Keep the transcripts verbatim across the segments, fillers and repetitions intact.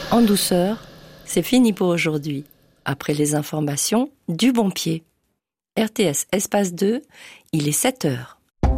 En douceur, c'est fini pour aujourd'hui. Après les informations, du bon pied. R T S Espace deux, il est sept heures.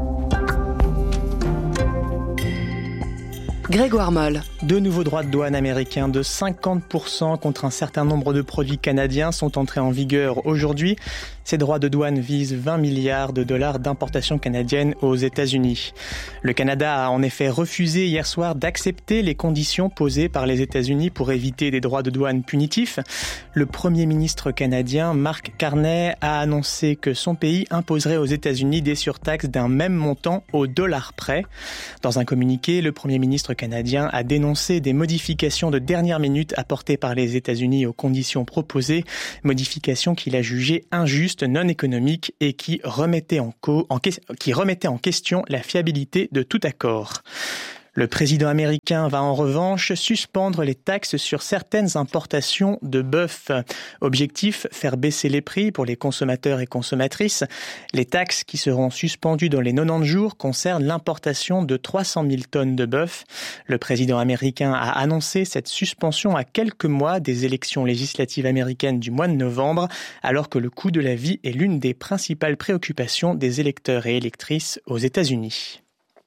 Grégoire Moll. De nouveaux droits de douane américains de cinquante pour cent contre un certain nombre de produits canadiens sont entrés en vigueur aujourd'hui. Ces droits de douane visent vingt milliards de dollars d'importations canadiennes aux États-Unis. Le Canada a en effet refusé hier soir d'accepter les conditions posées par les États-Unis pour éviter des droits de douane punitifs. Le Premier ministre canadien, Mark Carney, a annoncé que son pays imposerait aux États-Unis des surtaxes d'un même montant au dollar près. Dans un communiqué, le Premier ministre canadien a dénoncé des modifications de dernière minute apportées par les États-Unis aux conditions proposées, modifications qu'il a jugées injustes, non économiques et qui remettaient en, co- en, que- qui remettaient en question la fiabilité de tout accord. Le président américain va en revanche suspendre les taxes sur certaines importations de bœuf. Objectif, faire baisser les prix pour les consommateurs et consommatrices. Les taxes qui seront suspendues dans les quatre-vingt-dix jours concernent l'importation de trois cent mille tonnes de bœuf. Le président américain a annoncé cette suspension à quelques mois des élections législatives américaines du mois de novembre, alors que le coût de la vie est l'une des principales préoccupations des électeurs et électrices aux États-Unis.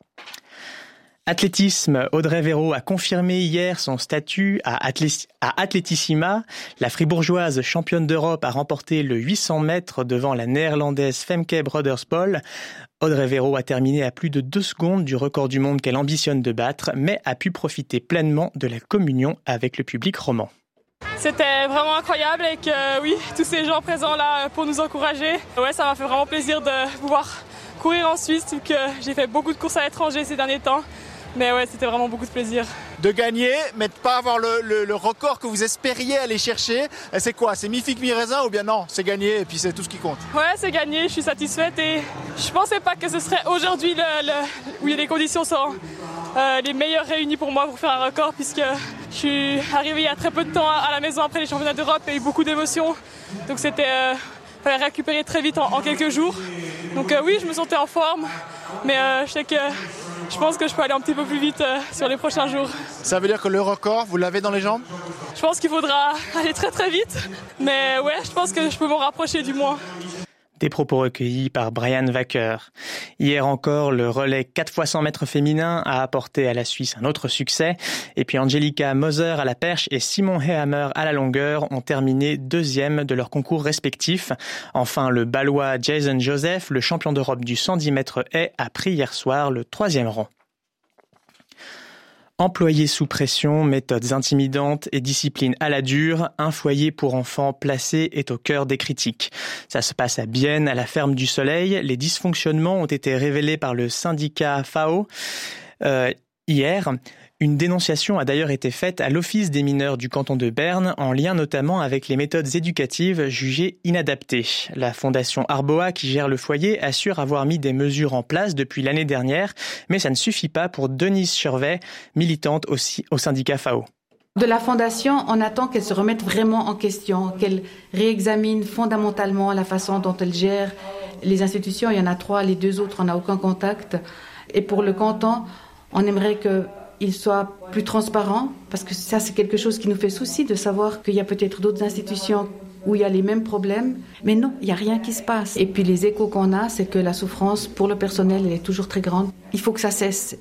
Athlétisme, Audrey Véro a confirmé hier son statut à, Athlé- à Athletissima. La fribourgeoise championne d'Europe a remporté le huit cents mètres devant la néerlandaise Femke Broeders-Poll. Audrey Véro a terminé à plus de deux secondes du record du monde qu'elle ambitionne de battre, mais a pu profiter pleinement de la communion avec le public roman. C'était vraiment incroyable et que oui, tous ces gens présents là pour nous encourager. Ouais, ça m'a fait vraiment plaisir de pouvoir courir en Suisse, vu que j'ai fait beaucoup de courses à l'étranger ces derniers temps. Mais ouais, c'était vraiment beaucoup de plaisir. De gagner, mais de pas avoir le, le, le record que vous espériez aller chercher. Et c'est quoi? C'est mi-figue, mi-raisin ou bien non? C'est gagné et puis c'est tout ce qui compte. Ouais, c'est gagné, je suis satisfaite et je pensais pas que ce serait aujourd'hui le, le, où les conditions sont euh, les meilleures réunies pour moi pour faire un record, puisque je suis arrivée il y a très peu de temps à la maison après les championnats d'Europe et il y a eu beaucoup d'émotions. Donc c'était... Euh, fallait récupérer très vite en, en quelques jours. Donc euh, oui, je me sentais en forme, mais euh, je sais que je pense que je peux aller un petit peu plus vite euh, sur les prochains jours. Ça veut dire que le record, vous l'avez dans les jambes? Je pense qu'il faudra aller très très vite, mais ouais, je pense que je peux m'en rapprocher du moins. Des propos recueillis par Brian Wacker. Hier encore, le relais quatre fois cent mètres féminin a apporté à la Suisse un autre succès. Et puis Angelika Moser à la perche et Simon Hehammer à la longueur ont terminé deuxième de leurs concours respectifs. Enfin, le Balois Jason Joseph, le champion d'Europe du cent dix mètres haies, a pris hier soir le troisième rang. Employés sous pression, méthodes intimidantes et discipline à la dure, un foyer pour enfants placé est au cœur des critiques. Ça se passe à Bienne, à la ferme du Soleil. Les dysfonctionnements ont été révélés par le syndicat F A O euh, hier. Une dénonciation a d'ailleurs été faite à l'Office des mineurs du canton de Berne, en lien notamment avec les méthodes éducatives jugées inadaptées. La fondation Arboa, qui gère le foyer, assure avoir mis des mesures en place depuis l'année dernière, mais ça ne suffit pas pour Denise Chervet, militante aussi au syndicat F A O. De la Fondation, on attend qu'elle se remette vraiment en question, qu'elle réexamine fondamentalement la façon dont elle gère les institutions. Il y en a trois, les deux autres, on n'a aucun contact. Et pour le canton, on aimerait que il soit plus transparent, parce que ça c'est quelque chose qui nous fait souci de savoir qu'il y a peut-être d'autres institutions où il y a les mêmes problèmes, mais non, il n'y a rien qui se passe. Et puis les échos qu'on a, c'est que la souffrance pour le personnel elle est toujours très grande. Il faut que ça cesse.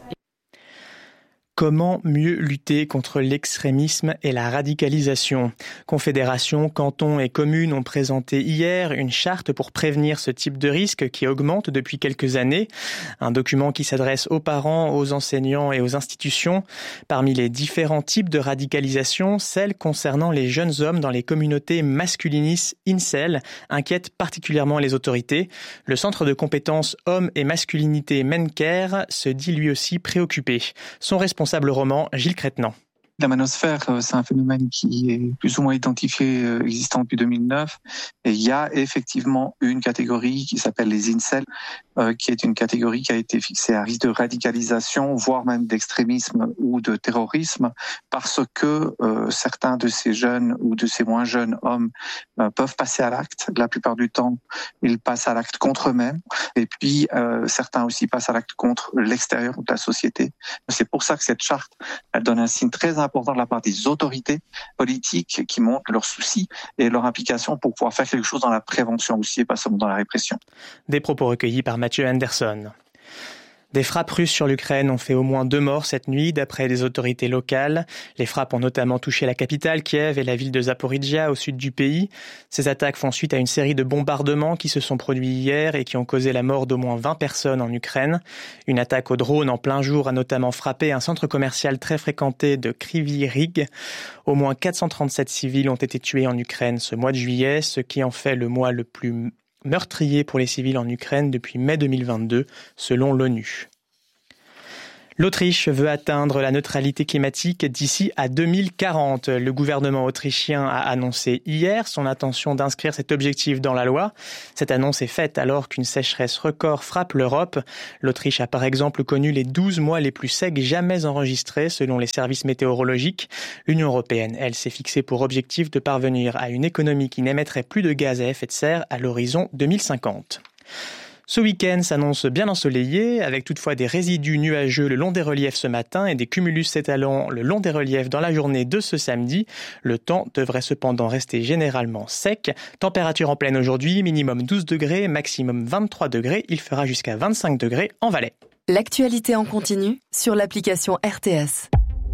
Comment mieux lutter contre l'extrémisme et la radicalisation? Confédération, cantons et communes ont présenté hier une charte pour prévenir ce type de risque qui augmente depuis quelques années. Un document qui s'adresse aux parents, aux enseignants et aux institutions. Parmi les différents types de radicalisation, celle concernant les jeunes hommes dans les communautés masculinistes incel inquiète particulièrement les autorités. Le centre de compétences hommes et masculinité Mencare se dit lui aussi préoccupé. Son responsable roman, Gilles Crétenant. La manosphère, c'est un phénomène qui est plus ou moins identifié, existant depuis deux mille neuf. Et il y a effectivement une catégorie qui s'appelle les incels, euh, qui est une catégorie qui a été fixée à risque de radicalisation, voire même d'extrémisme ou de terrorisme, parce que euh, certains de ces jeunes ou de ces moins jeunes hommes euh, peuvent passer à l'acte. La plupart du temps, ils passent à l'acte contre eux-mêmes. Et puis, euh, certains aussi passent à l'acte contre l'extérieur de la société. C'est pour ça que cette charte, elle donne un signe très important important de la part des autorités politiques qui montrent leurs soucis et leur implication pour pouvoir faire quelque chose dans la prévention aussi et pas seulement dans la répression. Des propos recueillis par Mathieu Anderson. Des frappes russes sur l'Ukraine ont fait au moins deux morts cette nuit, d'après les autorités locales. Les frappes ont notamment touché la capitale, Kiev, et la ville de Zaporizhzhia, au sud du pays. Ces attaques font suite à une série de bombardements qui se sont produits hier et qui ont causé la mort d'au moins vingt personnes en Ukraine. Une attaque au drone en plein jour a notamment frappé un centre commercial très fréquenté de Kryvyi Rih. Au moins quatre cent trente-sept civils ont été tués en Ukraine ce mois de juillet, ce qui en fait le mois le plus meurtrier pour les civils en Ukraine depuis mai deux mille vingt-deux, selon l'ONU. L'Autriche veut atteindre la neutralité climatique d'ici à deux mille quarante. Le gouvernement autrichien a annoncé hier son intention d'inscrire cet objectif dans la loi. Cette annonce est faite alors qu'une sécheresse record frappe l'Europe. L'Autriche a par exemple connu les douze mois les plus secs jamais enregistrés selon les services météorologiques. L'Union européenne, elle, s'est fixée pour objectif de parvenir à une économie qui n'émettrait plus de gaz à effet de serre à l'horizon deux mille cinquante. Ce week-end s'annonce bien ensoleillé, avec toutefois des résidus nuageux le long des reliefs ce matin et des cumulus s'étalant le long des reliefs dans la journée de ce samedi. Le temps devrait cependant rester généralement sec. Température en pleine aujourd'hui, minimum douze degrés, maximum vingt-trois degrés. Il fera jusqu'à vingt-cinq degrés en Valais. L'actualité en continu sur l'application R T S.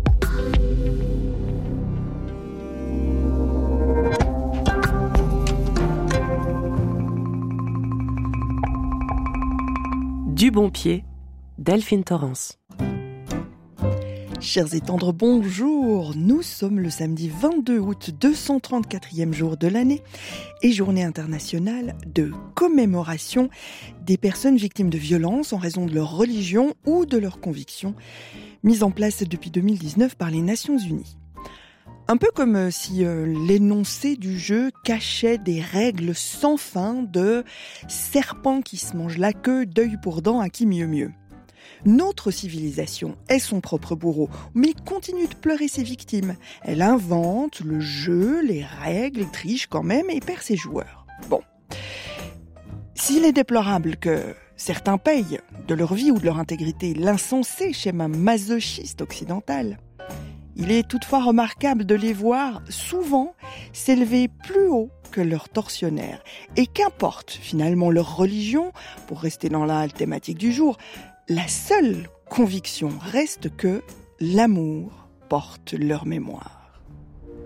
Du bon pied, Delphine Torrance. Chers et tendres, bonjour. Nous sommes le samedi vingt-deux août, deux cent trente-quatrième jour de l'année et journée internationale de commémoration des personnes victimes de violences en raison de leur religion ou de leurs convictions, mise en place depuis deux mille dix-neuf par les Nations Unies. Un peu comme si euh, l'énoncé du jeu cachait des règles sans fin de serpent qui se mange la queue, d'œil pour dent, à qui mieux mieux. Notre civilisation est son propre bourreau, mais continue de pleurer ses victimes. Elle invente le jeu, les règles, triche quand même et perd ses joueurs. Bon. S'il est déplorable que certains payent de leur vie ou de leur intégrité l'insensé schéma masochiste occidental, il est toutefois remarquable de les voir souvent s'élever plus haut que leurs tortionnaires. Et qu'importe finalement leur religion, pour rester dans la thématique du jour, la seule conviction reste que l'amour porte leur mémoire.